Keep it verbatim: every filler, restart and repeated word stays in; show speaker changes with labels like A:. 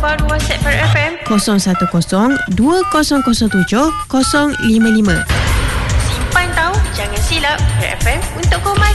A: baru WhatsApp Parrot F M
B: kosong satu kosong dua kosong kosong tujuh kosong lima lima.
A: Simpan tahu, jangan silap. Parrot F M untuk kau maju.